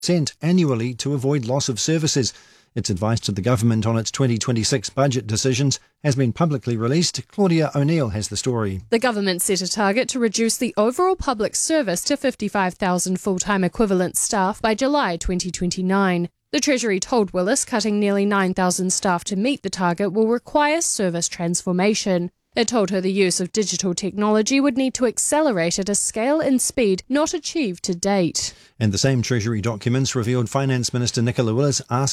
annually to avoid loss of services. Its advice to the government on its 2026 budget decisions has been publicly released. Claudia O'Neill has the story. The government set a target to reduce the overall public service to 55,000 full-time equivalent staff by July 2029. The Treasury told Willis cutting nearly 9,000 staff to meet the target will require service transformation. It told her the use of digital technology would need to accelerate at a scale and speed not achieved to date. And the same Treasury documents revealed Finance Minister Nicola Willis asked